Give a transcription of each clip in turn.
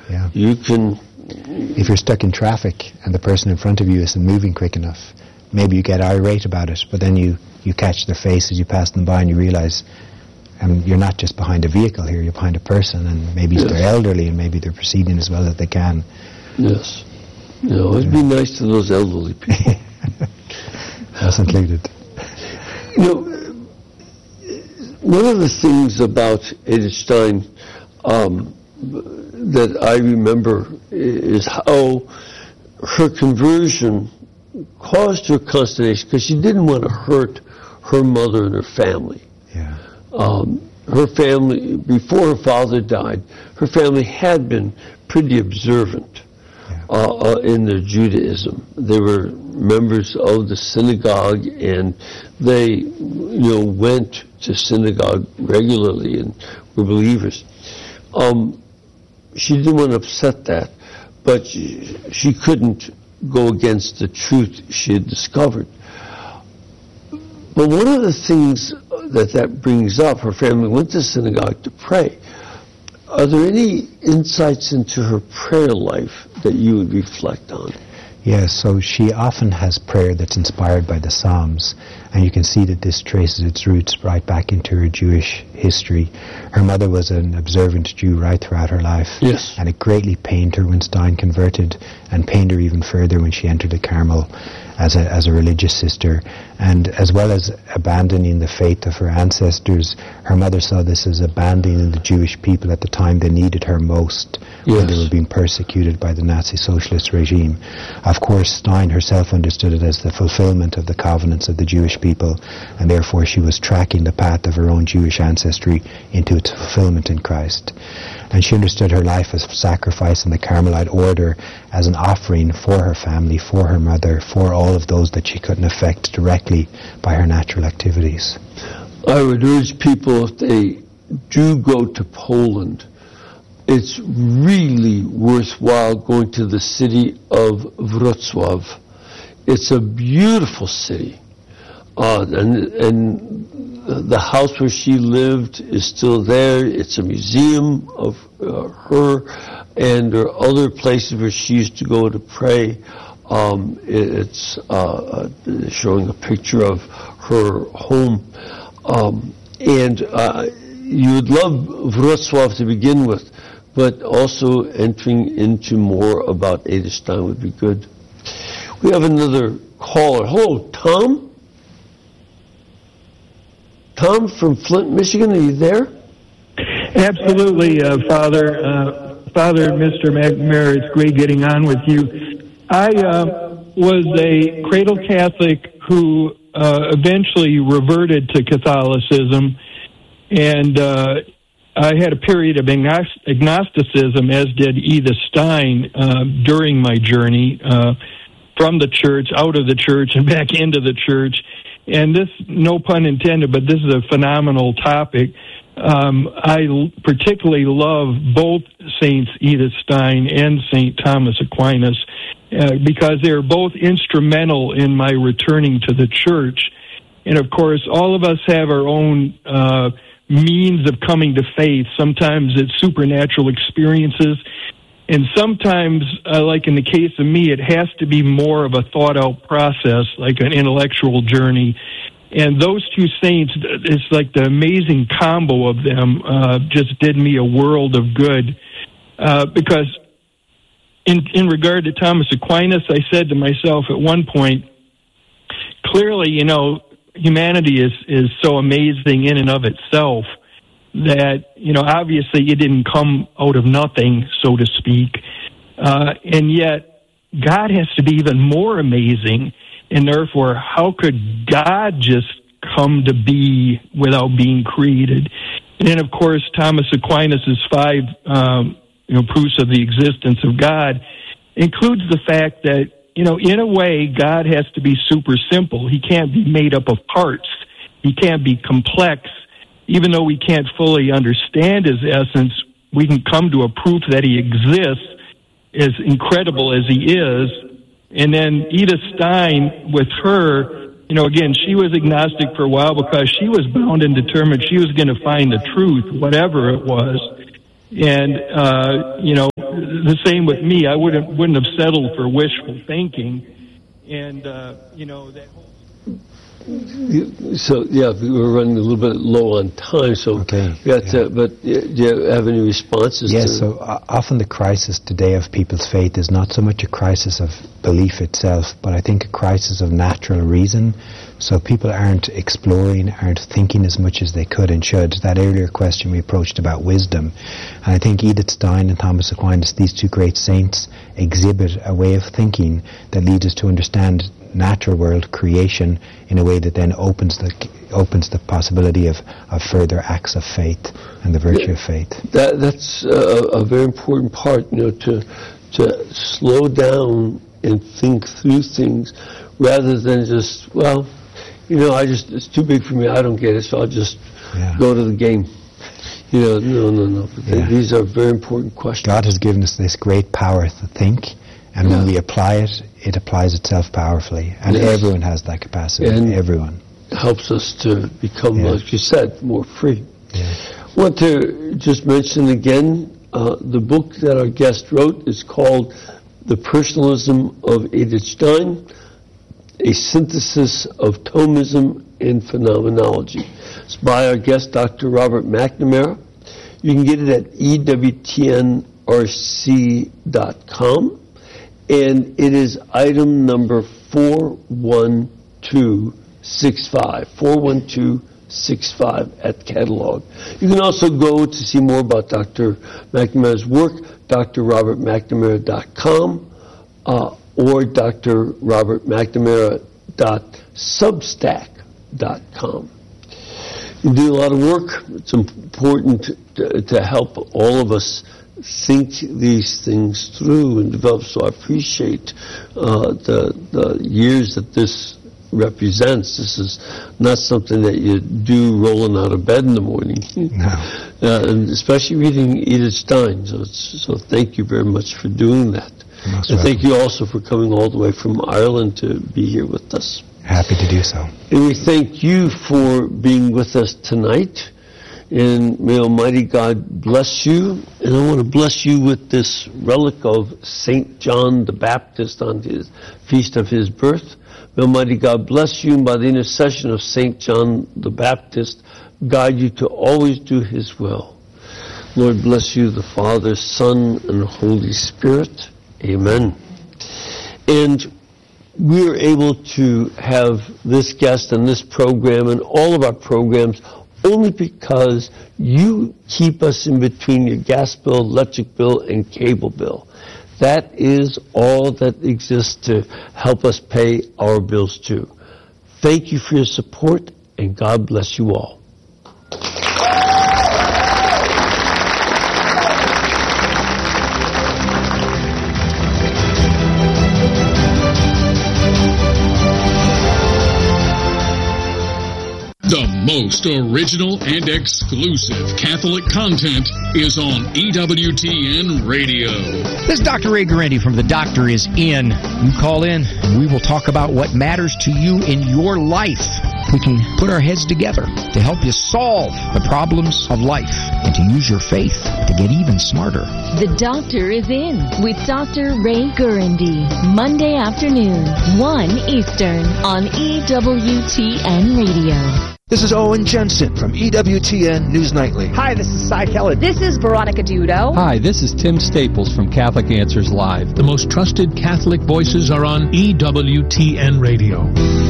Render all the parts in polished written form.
Yeah. You can... If you're stuck in traffic and the person in front of you isn't moving quick enough, maybe you get irate about it, but then you catch their face as you pass them by and you realize you're not just behind a vehicle here, you're behind a person, and maybe they're elderly and maybe they're proceeding as well as they can. Yes. It'd be nice to those elderly people. Us included. One of the things about Edith Stein that I remember is how her conversion caused her consternation because she didn't want to hurt her mother and her family. Yeah. Her family, before her father died, her family had been pretty observant in their Judaism. They were members of the synagogue, and they, went to synagogue regularly and were believers. She didn't want to upset that, but she couldn't go against the truth she had discovered. But one of the things that brings up, her family went to synagogue to pray. Are there any insights into her prayer life that you would reflect on? Yes, so she often has prayer that's inspired by the Psalms, and you can see that this traces its roots right back into her Jewish history. Her mother was an observant Jew right throughout her life, yes, and it greatly pained her when Stein converted, and pained her even further when she entered the Carmel as a religious sister. And as well as abandoning the faith of her ancestors, her mother saw this as abandoning the Jewish people at the time they needed her most, when they were being persecuted by the Nazi socialist regime. Of course, Stein herself understood it as the fulfillment of the covenants of the Jewish people, and therefore she was tracking the path of her own Jewish ancestry into its fulfillment in Christ. And she understood her life as sacrifice in the Carmelite order as an offering for her family, for her mother, for all of those that she couldn't affect directly by her natural activities. I would urge people, if they do go to Poland, it's really worthwhile going to the city of Wrocław. It's a beautiful city. And the house where she lived is still there. It's a museum of her, and there are other places where she used to go to pray. It's showing a picture of her home. And you would love Wrocław to begin with, but also entering into more about Edith Stein would be good. We have another caller. Hello, Tom? Tom from Flint, Michigan, are you there? Absolutely, Father. Father, Mr. McNamara, it's great getting on with you. I was a cradle Catholic who eventually reverted to Catholicism, and I had a period of agnosticism, as did Edith Stein, during my journey from the church, out of the church, and back into the church. And this, no pun intended, but this is a phenomenal topic. I particularly love both Saints Edith Stein and St. Thomas Aquinas because they're both instrumental in my returning to the church. And, of course, all of us have our own means of coming to faith. Sometimes it's supernatural experiences, and sometimes, like in the case of me, it has to be more of a thought-out process, like an intellectual journey. And those two saints, it's like the amazing combo of them just did me a world of good. Because in regard to Thomas Aquinas, I said to myself at one point, clearly, humanity is so amazing in and of itself that, obviously it didn't come out of nothing, so to speak. And yet, God has to be even more amazing, and therefore, how could God just come to be without being created? And then, of course, Thomas Aquinas' 5 proofs of the existence of God includes the fact that, in a way, God has to be super simple. He can't be made up of parts. He can't be complex. Even though we can't fully understand his essence, we can come to a proof that he exists, as incredible as he is. And then Edith Stein, with her, again, she was agnostic for a while because she was bound and determined she was going to find the truth, whatever it was. And, the same with me. I wouldn't have settled for wishful thinking. And, that whole... So, we're running a little bit low on time, so okay, but do you have any responses? Yes, so often the crisis today of people's faith is not so much a crisis of belief itself, but I think a crisis of natural reason. So people aren't exploring, aren't thinking as much as they could and should. That earlier question we approached about wisdom. And I think Edith Stein and Thomas Aquinas, these two great saints, exhibit a way of thinking that leads us to understand natural world creation in a way that then opens the possibility of further acts of faith and the virtue of faith. That's a very important part, to slow down and think through things rather than just, it's too big for me, I don't get it, so I'll just go to the game. No. These are very important questions. God has given us this great power to think, and when we apply it, it applies itself powerfully. And everyone has that capacity. And everyone. Helps us to become, like you said, more free. Yeah. I want to just mention again, the book that our guest wrote is called The Personalism of Edith Stein, A Synthesis of Thomism and Phenomenology. It's by our guest, Dr. Robert McNamara. You can get it at EWTNRC.com. And it is item number 41265 at catalog. You can also go to see more about Dr. McNamara's work, drrobertmcnamara.com or drrobertmcnamara.substack.com. You do a lot of work. It's important to help all of us think these things through and develop. So I appreciate the years that this represents. This is not something that you do rolling out of bed in the morning. No. And especially reading Edith Stein. So thank you very much for doing that. And thank you also for coming all the way from Ireland to be here with us. Happy to do so. And we thank you for being with us tonight. And may Almighty God bless you. And I want to bless you with this relic of St. John the Baptist on his feast of his birth. May Almighty God bless you, and by the intercession of St. John the Baptist, guide you to always do his will. Lord bless you, the Father, Son, and Holy Spirit. Amen. And we are able to have this guest and this program and all of our programs only because you keep us in between your gas bill, electric bill, and cable bill. That is all that exists to help us pay our bills too. Thank you for your support, and God bless you all. The most original and exclusive Catholic content is on EWTN Radio. This is Dr. Ray Guarendi from The Doctor Is In. You call in, and we will talk about what matters to you in your life. We can put our heads together to help you solve the problems of life and to use your faith to get even smarter. The Doctor Is In with Dr. Ray Guarendi. Monday afternoon, 1 Eastern on EWTN Radio. This is Owen Jensen from EWTN News Nightly. Hi, this is Cy Kellett. This is Veronica Dudo. Hi, this is Tim Staples from Catholic Answers Live. The most trusted Catholic voices are on EWTN Radio.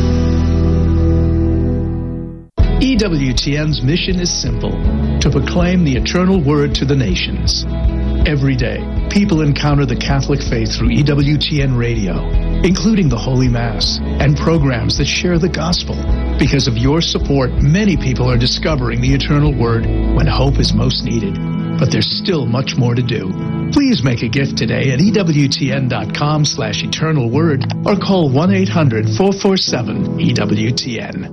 EWTN's mission is simple: to proclaim the eternal word to the nations. Every day, people encounter the Catholic faith through EWTN Radio, including the Holy Mass and programs that share the gospel. Because of your support, many people are discovering the eternal word when hope is most needed. But there's still much more to do. Please make a gift today at EWTN.com/eternalword or call 1-800-447-EWTN.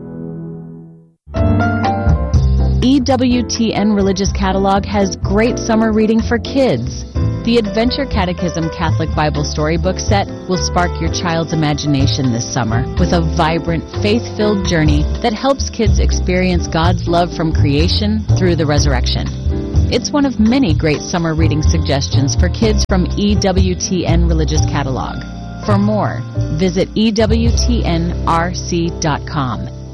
EWTN Religious Catalog has great summer reading for kids. The Adventure Catechism Catholic Bible Storybook Set will spark your child's imagination this summer with a vibrant, faith-filled journey that helps kids experience God's love from creation through the resurrection. It's one of many great summer reading suggestions for kids from EWTN Religious Catalog. For more, visit EWTNRC.com.